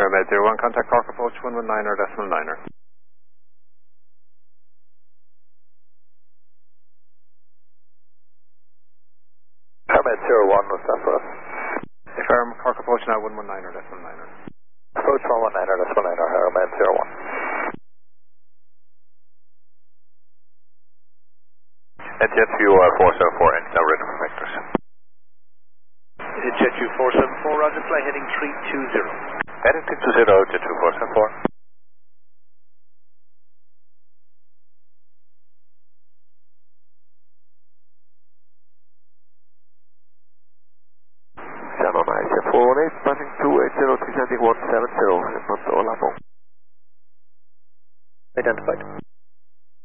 Med 01, contact Cork approach 119er decimal 9er. Med 01, what's that for us? Affirm, Cork approach now 119er decimal 9er. Approach 119er decimal 9er, Med 01. At JetView 474, engine now ready for vectors. JetView 474, roger, fly heading 320. Heading 320, JetView 474. Channel 9, Jet 418, passing 280, descending 170, in front of Olamo. Identified.